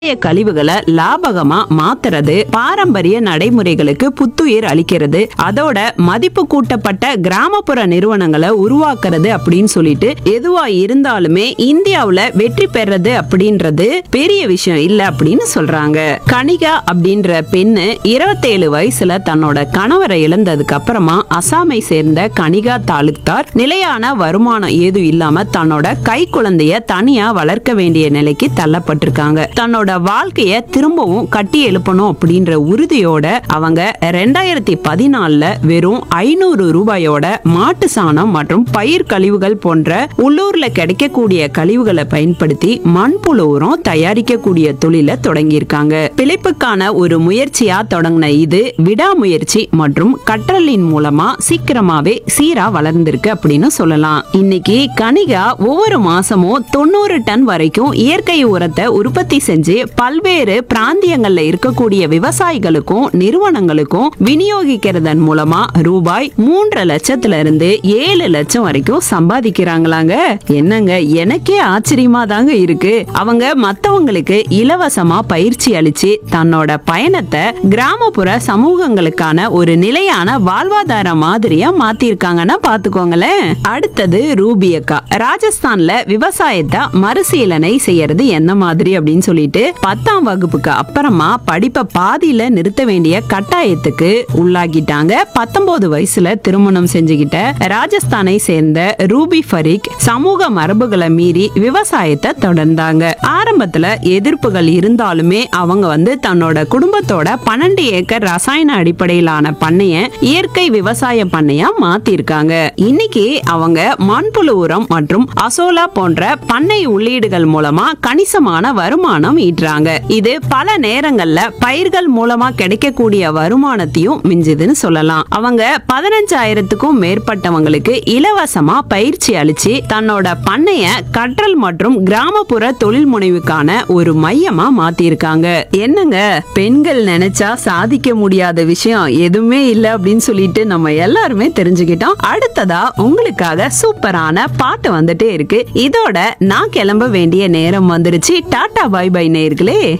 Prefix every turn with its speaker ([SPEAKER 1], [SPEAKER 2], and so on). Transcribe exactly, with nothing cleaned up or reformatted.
[SPEAKER 1] கழிவுகளை லாபகமா மாத்துறது, பாரம்பரிய நடைமுறைகளுக்கு புத்துயிர் அளிக்கிறது, அதோட மதிப்பு கூட்டப்பட்ட கிராமப்புற நிறுவனங்களை உருவாக்குறது அப்படின்னு சொல்லிட்டு எதுவா இருந்தாலுமே இந்தியாவுல வெற்றி பெறது அப்படின்றது பெரிய விஷயம் இல்ல அப்படின்னு சொல்றாங்க. கனிகா அப்படின்ற பெண்ணு இருபத்தேழு வயசுல தன்னோட கணவரை இழந்ததுக்கு அப்புறமா அசாமை சேர்ந்த கனிகா தாலுக்தார் நிலையான வருமானம் ஏதும் இல்லாம தன்னோட கை குழந்தைய தனியா வளர்க்க வேண்டிய நிலைக்கு தள்ளப்பட்டிருக்காங்க. தன்னோட வாழ்க்கைய திரும்பவும் கட்டி எழுப்பணும் அப்படின்ற உறுதியோட அவங்க ரெண்டாயிரத்தி பதினாலுல வெறும் ஐநூறு ரூபாயோட மாட்டு சாணம் மற்றும் பயிர் கழிவுகள் போன்ற உள்ளூர்ல கிடைக்கக்கூடிய கழிவுகளை பயன்படுத்தி மண்புழு உரம் தயாரிக்கக்கூடிய தொழிலை தொடங்கியிருக்காங்க. பிழைப்புக்கான ஒரு முயற்சியா தொடங்கின இது விடாமுயற்சி மற்றும் கற்றலின் மூலமா சீக்கிரமாவே சீரா வளர்ந்திருக்கு அப்படின்னு சொல்லலாம். இன்னைக்கு கனிகா ஒவ்வொரு மாசமும் தொண்ணூறு டன் வரைக்கும் இயற்கை உரத்தை உற்பத்தி செஞ்சு பல்வேறு பிராந்தியங்கள்ல இருக்கக்கூடிய விவசாயிகளுக்கும் நிறுவனங்களுக்கும் விநியோகிக்கிறதன் மூலமா ரூபாய் மூன்று லட்சத்துல இருந்து ஏழு லட்சம் வரைக்கும் சம்பாதிக்கிறாங்களாங்க. என்னங்க, எனக்கே ஆச்சரியமா தாங்க இருக்கு. அவங்க மத்தவங்களுக்கு இலவசமா பயிற்சி அளிச்சு தன்னோட பயணத்தை கிராமப்புற சமூகங்களுக்கான ஒரு நிலையான வாழ்வாதார மாதிரியா மாத்திருக்காங்கன்னா பாத்துக்கோங்களேன். அடுத்தது ரூபி அக்கா. ராஜஸ்தான்ல விவசாயத்தை மறுசீலனை செய்யறது என்ன மாதிரி அப்படின்னு சொல்லிட்டு பத்தாம் வகுப்புக்கு அப்புறமா படிப்பை பாதியில நிறுத்த வேண்டிய கட்டாயத்துக்கு உள்ளாகிட்டாங்க. பத்தொன்பது வயசுல திருமணம் செஞ்சுக்கிட்ட ராஜஸ்தானை சேர்ந்த ரூபி ஃபரீக் சமூக மரபுகளை மீறி விவசாயத்தை தொடர்ந்தாங்க. ஆரம்பத்துல எதிர்ப்புகள் இருந்தாலுமே அவங்க வந்து தன்னோட குடும்பத்தோட பன்னெண்டு ஏக்கர் ரசாயன அடிப்படையிலான பண்ணைய இயற்கை விவசாய பண்ணையா மாத்திருக்காங்க. இன்னைக்கு அவங்க மண்புழு உரம் மற்றும் அசோலா போன்ற பண்ணை உள்ளீடுகள் மூலமா கணிசமான வருமானம் ஈட்டுறாங்க. இது பல நேரங்கள்ல பயிர்கள் மூலமா கிடைக்கக்கூடிய வருமானத்தையும் மிஞ்சுதுன்னு சொல்லலாம். அவங்க பதினஞ்சாயிரத்துக்கும் மேற்பட்டவங்களுக்கு இலவசமா பயிற்சி அளிச்சு தன்னோட பண்ணைய கற்றல் மற்றும் கிராமப்புற தொழில் முனைவுக்கான ஒரு மையமா மாத்திருக்காங்க. என்னங்க, பெண்கள் நினைச்சா சாதிக்க முடியாத விஷயம் எதுவுமே இல்ல அப்படின்னு சொல்லிட்டு நம்ம எல்லாருமே தெரிஞ்சுக்கிட்டோம். அடுத்ததா உங்களுக்காக சூப்பரான பாட்டு வந்துட்டே இருக்கு. இதோட நான் கிளம்ப வேண்டிய நேரம் வந்துருச்சு. டாடா பை பை நேயர்களே.